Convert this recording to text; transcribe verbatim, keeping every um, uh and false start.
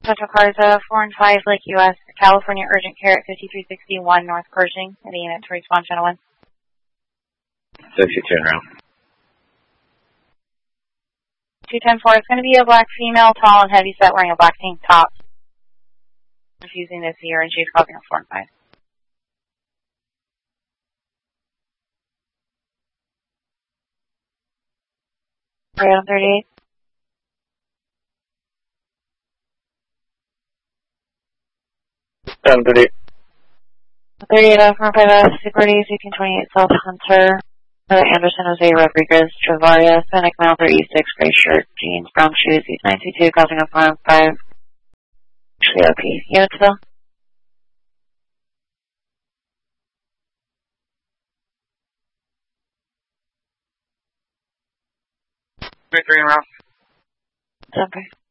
Central cars, uh, four and five, Lake U S, California urgent care at fifty-three sixty-one North Pershing. I need a unit to respond, gentlemen. Safety turn around. two ten four, it's going to be a black female, tall and heavy set, wearing a black tank top. Refusing to see her, and she's causing a four and five. Right on thirty-eight. seven thirty-eight. thirty-eight, uh, four five, uh, Security, eighteen twenty-eight, South Hunter. Uh, Anderson Jose Rodriguez, Travaria, Hispanic male, thirty-six, gray shirt, jeans, brown shoes, East ninety-two, causing a four and five. Actually, O P. Unit still? three three around. Temper.